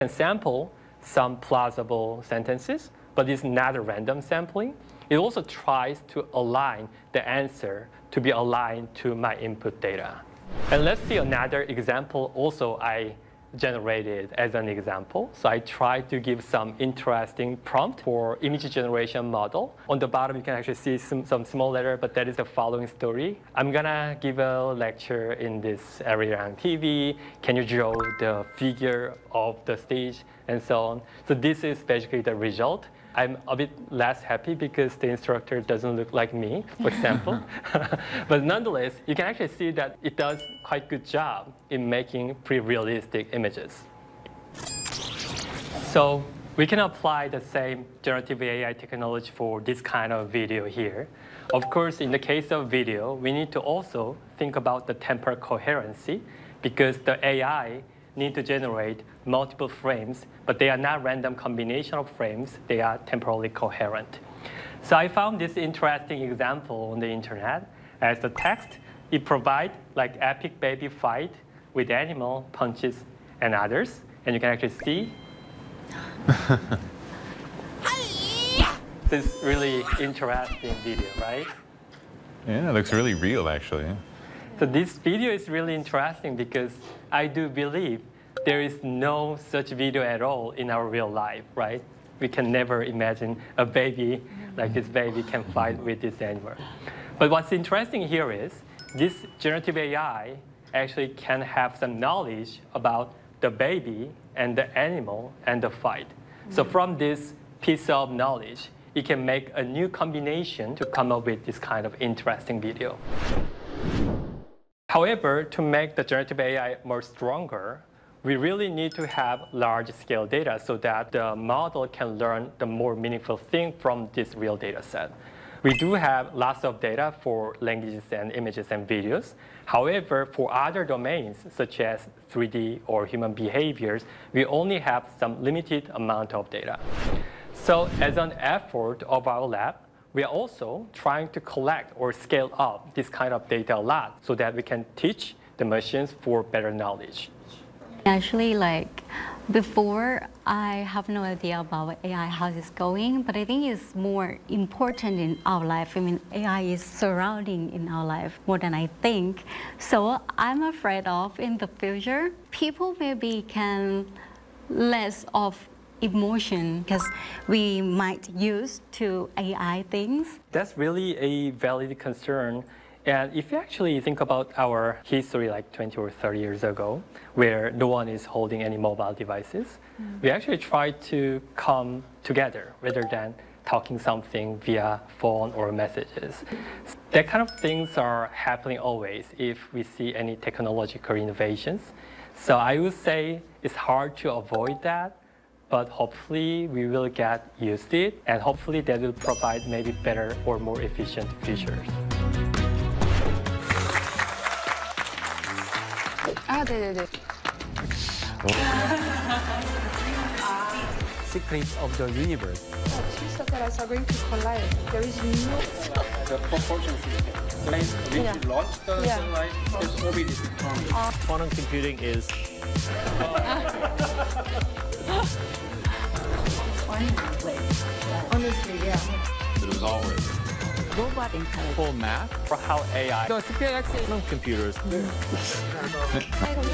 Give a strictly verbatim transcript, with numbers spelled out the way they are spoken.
can sample some plausible sentences, but it's not a random sampling. It also tries to align the answer to be aligned to my input data. And let's see another example also I generated as an example. So I tried to give some interesting prompt for image generation model. On the bottom, you can actually see some, some small letter, but that is the following story. I'm gonna give a lecture in this area on T V. Can you draw the figure of the stage and so on? So this is basically the result. I'm a bit less happy because the instructor doesn't look like me, for example. But nonetheless, you can actually see that it does quite a good job in making pretty realistic images. So we can apply the same generative A I technology for this kind of video here. Of course, in the case of video, we need to also think about the temporal coherency because the A I need to generate multiple frames, but they are not random combination of frames. They are temporally coherent. So I found this interesting example on the internet. As the text, it provides like epic baby fight with animal, punches, and others. And you can actually see this really interesting video, right? Yeah, it looks really real, actually. So this video is really interesting because I do believe there is no such video at all in our real life, right? We can never imagine a baby like this baby can fight with this animal. But what's interesting here is this generative A I actually can have some knowledge about the baby and the animal and the fight. So from this piece of knowledge, it can make a new combination to come up with this kind of interesting video. However, to make the generative A I more stronger, we really need to have large-scale data so that the model can learn the more meaningful thing from this real data set. We do have lots of data for languages and images and videos. However, for other domains, such as three D or human behaviors, we only have some limited amount of data. So as an effort of our lab, we are also trying to collect or scale up this kind of data a lot so that we can teach the machines for better knowledge. Actually, like before, I have no idea about A I, how it's going, but I think it's more important in our life. I mean, A I is surrounding in our life more than I think. So I'm afraid of in the future, people maybe can less of emotion because we might use to A I things. That's really a valid concern. And if you actually think about our history like twenty or thirty years ago, where no one is holding any mobile devices, mm. we actually try to come together rather than talking something via phone or messages. That kind of things are happening always if we see any technological innovations. So I would say it's hard to avoid that, but hopefully we will get used to it, and hopefully that will provide maybe better or more efficient features. 아, 네네네. Secrets of the universe. Two satellites are going to collide. There is no... The propulsion system. So when Yeah. you launch the Yeah. satellite, its orbit is determined. Quantum computing is Honestly, yeah. It was all written. Robot intelligence. full math for how A I The SpaceX quantum computers